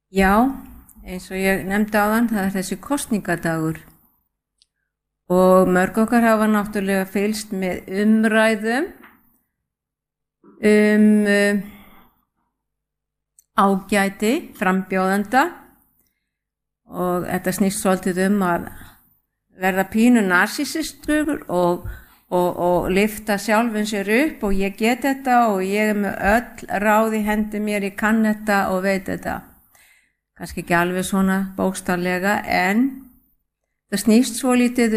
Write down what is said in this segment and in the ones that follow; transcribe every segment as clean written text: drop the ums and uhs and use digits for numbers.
Já, eins og ég nefndi áðan, það þessi kosningadagur og mörg okkar hafa náttúrulega fylgst með umræðum ágæti frambjóðenda og þetta snýst svolítið að verða pínu narsisistur og lyfta sjálfum sér upp og ég get þetta og ég með öll ráð í hendi mér, ég kann þetta og veit þetta. Kannski ekki alveg svona bókstaflega en það snýst svo lítið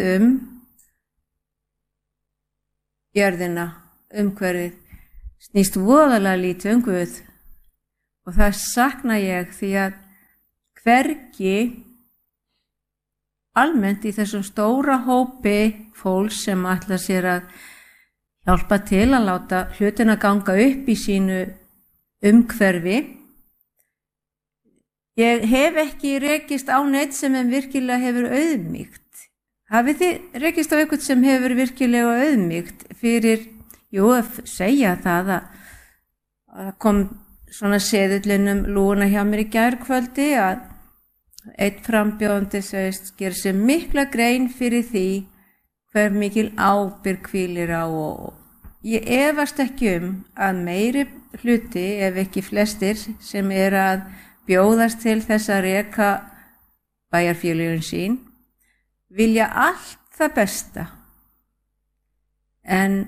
jörðina, umhverfið, snýst voðalega lítið Guð og það sakna ég því að hvergi almennt í þessum stóra hópi fólks sem ætla sér að hjálpa til að láta hlutina ganga upp í sínu umhverfi. Ég hef ekki rekist á neitt sem virkilega hefur auðmýkt. Hafið þið rekist á eitthvað sem hefur virkilega auðmýkt fyrir, að segja það að kom svona seðullin lúna hjá mér í gærkvöldi að einn frambjóðandi segist gera sér mikla grein fyrir því hver mikil ábyrgð hvílir á og ég efast ekki að meiri hluti ef ekki flestir sem að bjóðast til þess að reka bæjarfélögin sín vilja allt það besta en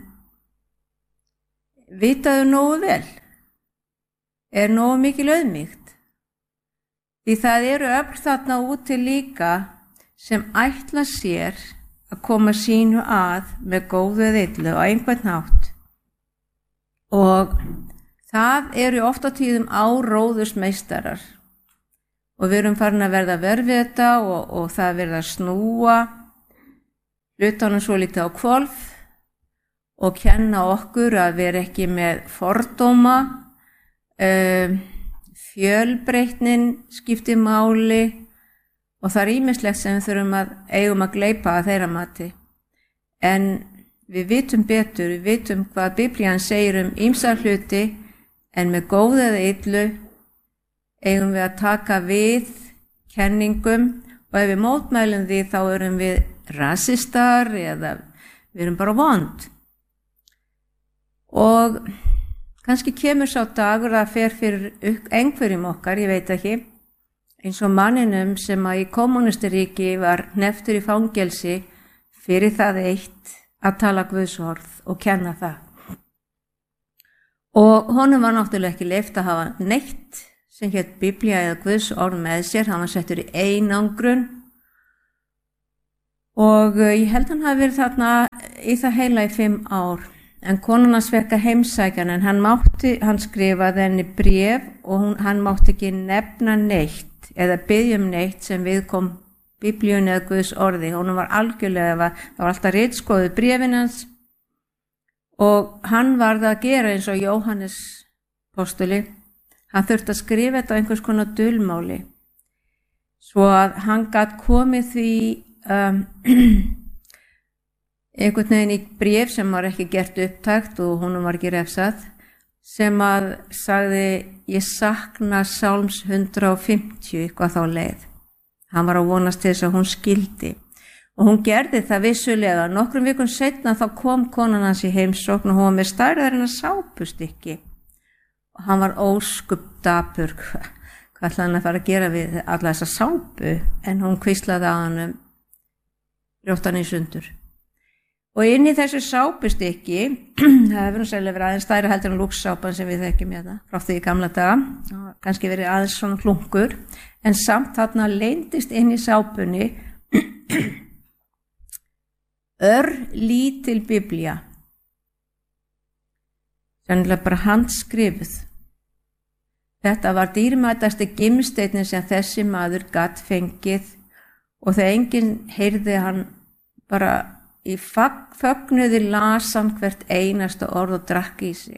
vitaðu nógu vel nógu mikil auðmýkt því það eru öfl þarna úti líka sem ætla sér að koma sínu með góðu eða illu á einhvern hátt og það eru oft á tíðum áróðursmeistarar og við erum farin að verða verð við þetta og það verða að snúa hlutunum svo lítið á hvolf og kenna okkur að vera ekki með fordóma, fjölbreytnin skiptir máli og það er ýmislegt sem við þurfum eigum að gleypa að þeirra mati. En við vitum betur, við vitum hvað Biblían segir ýmsa hluti en með góðu eða illu eigum við að taka við kenningum og ef við mótmælum því þá erum við rasistar eða við erum bara vond. Og kannski kemur sá dagur að fer fyrir einhverjum okkar, ég veit ekki, eins og manninum sem í kommunistiríki var hneftur í fangelsi fyrir það eitt að tala Guðs orð og kenna það. Og honum var náttúrulega ekki leyft að hafa neitt sem hét Biblía eða Guðs orð með sér, hann var settur í einangrun og ég held hann hafi verið þarna í það heila í 5 ár. En konan hans fékk að heimsækja hann en hann skrifaði henni bréf og hann mátti ekki nefna neitt eða biðja neitt sem viðkom Biblíunni eða Guðs orði. Honum var algjörlega, það var alltaf ritskoðuð bréfin hans og hann varð að gera eins og Jóhannes postuli. Hann þurfti að skrifa þetta á einhvers konar dulmáli svo að hann gat komið því einhvern veginn í bréf sem var ekki gert upptækt og honum var ekki refsað sem að sagði ég sakna Sálms 150 eitthvað þá leið. Hann var að vonast til þess að hún skildi og hún gerði það vissulega. Nokkrum vikum seinna þá kom konan hans í heimsókn og hún var með stærðar en að sápustykki og hann var óskup dapur hvað ætlaði hann að fara að gera við alla þessa sápu en hún hvíslaði á hann rjóttan í sundur. Og inn í þessu sápustykki, það hefur nú sérlega verið aðeins stærra heldur en lúxsápan sem við þekkjum hérna frá því í gamla daga, kannski verið aðeins svona hlunkur, en samt þarna leyndist inn í sápunni örlítil Biblía, sennilega bara handskrifuð. Þetta var dýrmætasti gimsteinninn sem þessi maður gat fengið og þegar enginn heyrði hann bara í fögnuði las hann hvert einasta orð og drakk í sig.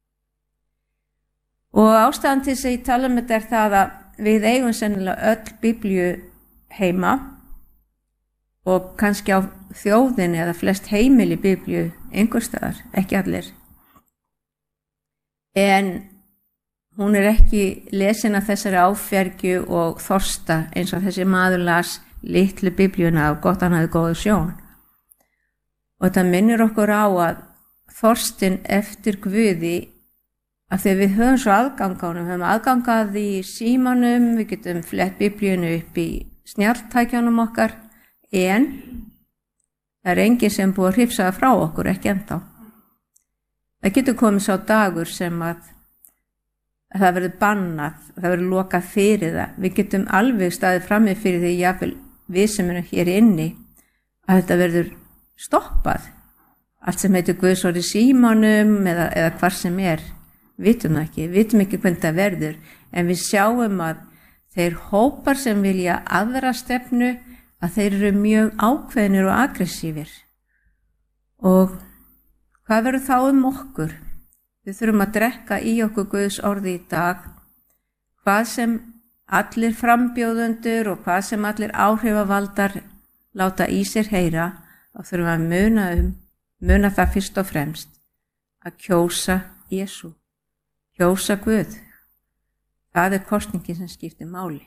Og ástæðan til þess að ég tala um þetta það að við eigum sennilega öll Biblíu heima og kannski á þjóðinni eða flest heimili Biblíu einhvers staðar, ekki allir. En hún ekki lesin af þessari áfergju og þorsta eins og þessi maður las litlu biblíuna og gott hann hafði góða sjón. Og þetta minnir okkur á að þorstin eftir Guði, af því að við höfum svo aðganganum, við höfum aðgangað í símanum, við getum flett biblíunu upp í snjalltækjanum okkar, en það er enginn sem búið að hrifsa það frá okkur, ekki ennþá. Það getur komið sá dagur sem að það verður bannað, það verður lokað fyrir það. Við getum alveg staðið frammi fyrir því, jafnvel við sem erum hér inni, að þetta verður stoppað. Allt sem heitir Guðsorð í símanum eða hvar sem er, vitum ekki hvernig það verður, en við sjáum að þeir hópar sem vilja aðra stefnu, að þeir eru mjög ákveðnir og aggressífir. Og hvað verður þá okkur? Við þurfum að drekka í okkur Guðs orði í dag. Hvað sem allir frambjóðendur og hvað sem allir áhrifavaldar láta í sér heyra, þá þurfum að muna það fyrst og fremst að kjósa Jesú, kjósa Guð. Það er kosningin sem skiptir máli.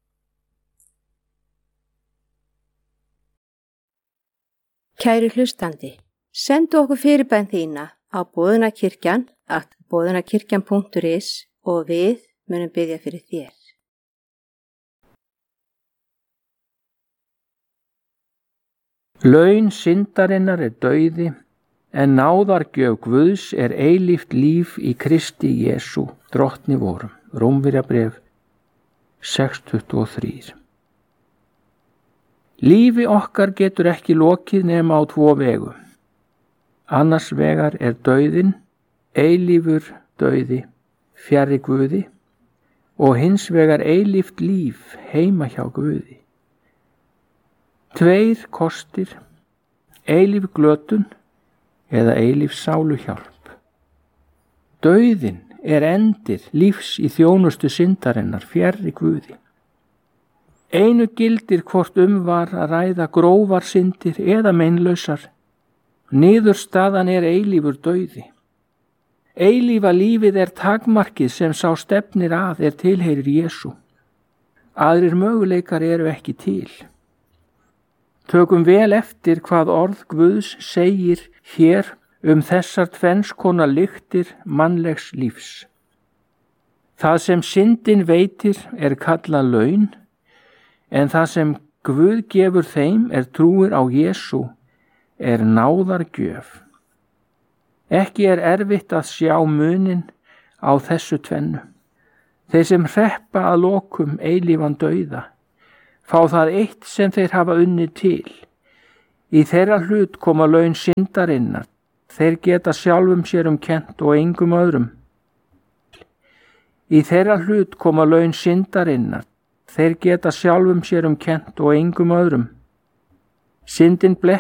Kæri hlustandi, sendu okkur fyrirbæn þína á boðunarkirkjan.is og við munum biðja fyrir þér. Laun syndarinnar dauði, en náðargjöf Guðs eilíft líf í Kristi Jesú, drottni vorum. Rómverjabréf 6:23. Lífi okkar getur ekki lokið nema á tvo vegu. Annars vegar dauðinn, eilífur dauði, fjarri Guði, og hins vegar eilíft líf heima hjá Guði. Tveir kostir, eilíf glötun eða eilíf sáluhjálp. Dauðinn endir lífs í þjónustu syndarinnar, fjarri Guði. Einu gildir hvort var að ræða grófar syndir eða meinlausar. Niðurstaðan eilífur dauði. Eilífa lífið takmarkið sem sá stefnir að tilheyrir Jesú. Aðrir möguleikar eru ekki til. Tökum vel eftir hvað orð Guðs segir hér þessar tvenns konar lyktir mannlegs lífs. Það sem syndin veitir kallað laun, en það sem Guð gefur þeim trúir á Jesú náðargjöf. Ekki erfitt að sjá munin á þessu tvennu. Þeir sem hreppa að lokum eilífan dauða, fá það eitt sem þeir hafa unnið til. Í þeirra hlut koma laun syndarinnar. Þeir geta sjálfum sér kennt og engum öðrum. Í þeirra hlut koma laun syndarinnar. Þeir geta sjálfum sér kennt og engum öðrum. Syndin